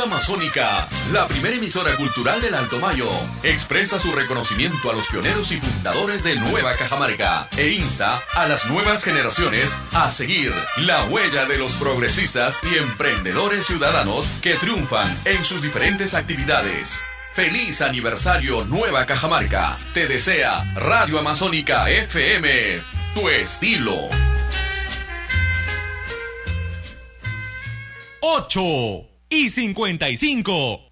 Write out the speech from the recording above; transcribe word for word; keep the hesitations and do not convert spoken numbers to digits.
Amazónica, la primera emisora cultural del Alto Mayo, expresa su reconocimiento a los pioneros y fundadores de Nueva Cajamarca e insta a las nuevas generaciones a seguir la huella de los progresistas y emprendedores ciudadanos que triunfan en sus diferentes actividades. ¡Feliz aniversario Nueva Cajamarca! Te desea Radio Amazónica F M, tu estilo. ocho y cincuenta y cinco.